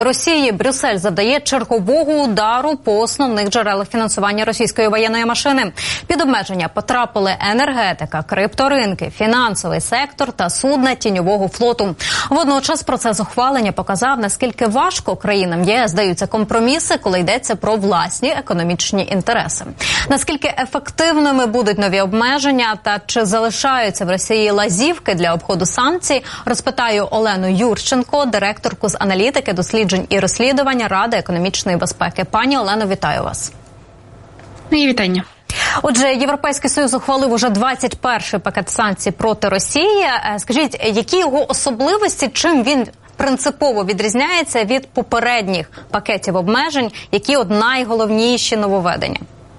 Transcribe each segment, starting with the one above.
Росії Брюссель завдає чергового удару по основних джерелах фінансування російської воєнної машини. Під обмеження потрапили енергетика, крипторинки, фінансовий сектор та судна тіньового флоту. Водночас процес ухвалення показав, наскільки важко країнам ЄС даються компроміси, коли йдеться про власні економічні інтереси. Наскільки ефективними будуть нові обмеження та чи залишаються в Росії лазівки для обходу санкцій, розпитаю Олену Юрченко, директорку з аналітики, досліджень і розслідування Ради економічної безпеки. Пані Олено, вітаю вас. Мої вітання. Отже, Європейський Союз ухвалив уже 21-й пакет санкцій проти Росії. Скажіть, які його особливості, чим він принципово відрізняється від попередніх пакетів обмежень, які найголовніші нововведення?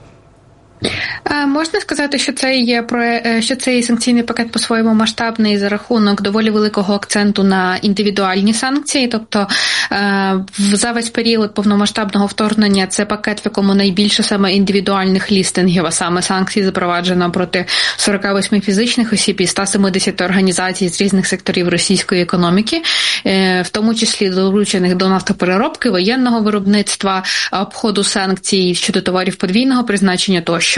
Можна сказати, що цей санкційний пакет по-своєму масштабний за рахунок доволі великого акценту на індивідуальні санкції. Тобто за весь період повномасштабного вторгнення це пакет, в якому найбільше саме індивідуальних лістингів, а саме санкцій запроваджено проти 48 фізичних осіб і 170 організацій з різних секторів російської економіки, в тому числі долучених до нафтопереробки, воєнного виробництва, обходу санкцій щодо товарів подвійного призначення тощо.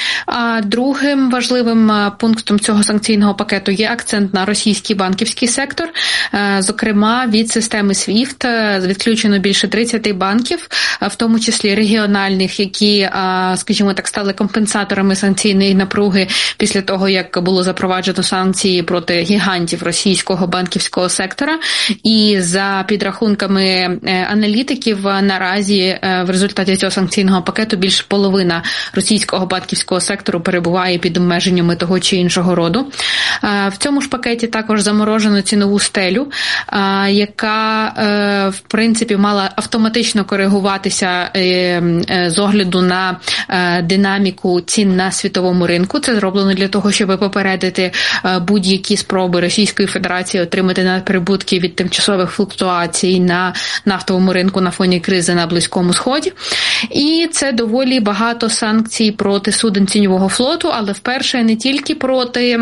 Другим важливим пунктом цього санкційного пакету є акцент на російський банківський сектор. Зокрема, від системи SWIFT відключено більше 30 банків, в тому числі регіональних, які, скажімо так, стали компенсаторами санкційної напруги після того, як було запроваджено санкції проти гігантів російського банківського сектора. І за підрахунками аналітиків, наразі в результаті цього санкційного пакету більше половина російського банківського сектору перебуває під обмеженнями того чи іншого роду. В цьому ж пакеті також заморожено цінову стелю, яка, в принципі, мала автоматично коригуватися з огляду на динаміку цін на світовому ринку. Це зроблено для того, щоб попередити будь-які спроби Російської Федерації отримати надприбутки від тимчасових флуктуацій на нафтовому ринку на фоні кризи на Близькому Сході. І це доволі багато санкцій проти суден тіньового флоту, але вперше не тільки проти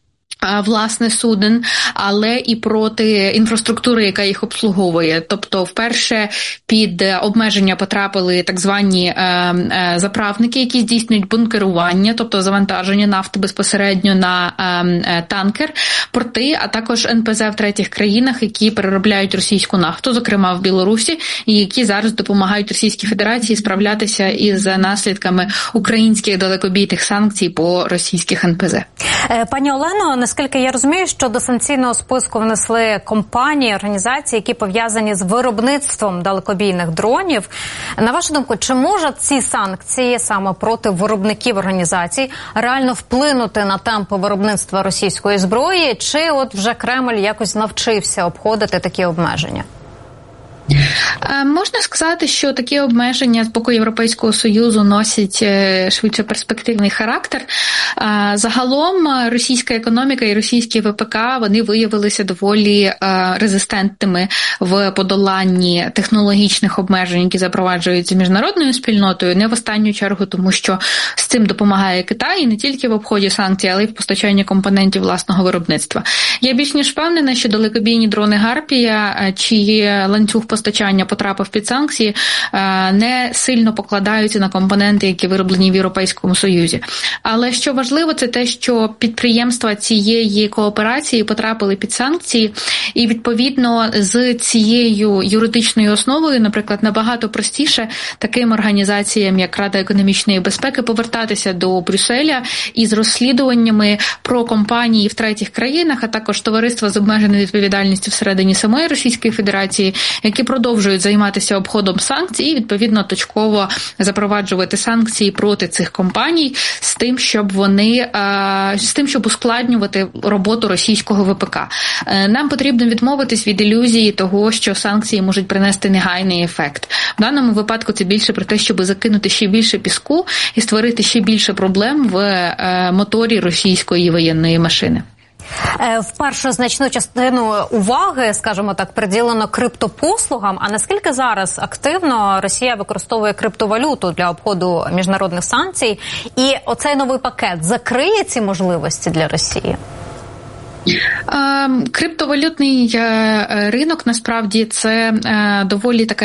власне суден, але і проти інфраструктури, яка їх обслуговує. Тобто вперше під обмеження потрапили так звані заправники, які здійснюють бункерування, тобто завантаження нафти безпосередньо на танкер, порти, а також НПЗ в третіх країнах, які переробляють російську нафту, зокрема в Білорусі, і які зараз допомагають Російській Федерації справлятися із наслідками українських далекобійних санкцій по російських НПЗ. Пані Олено, наскільки я розумію, що до санкційного списку внесли компанії, організації, які пов'язані з виробництвом далекобійних дронів. На вашу думку, чи можуть ці санкції саме проти виробників організацій реально вплинути на темпи виробництва російської зброї, чи от вже Кремль якось навчився обходити такі обмеження? Можна сказати, що такі обмеження з боку Європейського Союзу носять швидше перспективний характер. Загалом російська економіка і російські ВПК, вони виявилися доволі резистентними в подоланні технологічних обмежень, які запроваджуються міжнародною спільнотою, не в останню чергу, тому що з цим допомагає Китай, і не тільки в обході санкцій, але й в постачанні компонентів власного виробництва. Я більш ніж впевнена, що далекобійні дрони «Гарпія», чиї ланцюг постачання потрапив під санкції, не сильно покладаються на компоненти, які вироблені в Європейському Союзі. Але що важливо, це те, що підприємства цієї кооперації потрапили під санкції, і відповідно з цією юридичною основою, наприклад, набагато простіше таким організаціям, як Рада економічної безпеки, повертатися до Брюсселя із розслідуваннями про компанії в третіх країнах, а також товариства з обмеженою відповідальністю всередині самої Російської Федерації, які продовжують займатися обходом санкцій і, відповідно, точково запроваджувати санкції проти цих компаній з тим, щоб ускладнювати роботу російського ВПК. Нам потрібно відмовитись від ілюзії того, що санкції можуть принести негайний ефект. В даному випадку це більше про те, щоб закинути ще більше піску і створити ще більше проблем в моторі російської воєнної машини. Вперше значну частину уваги, скажімо так, приділено криптопослугам. А наскільки зараз активно Росія використовує криптовалюту для обходу міжнародних санкцій? І оцей новий пакет закриє ці можливості для Росії? Криптовалютний ринок, насправді, це доволі така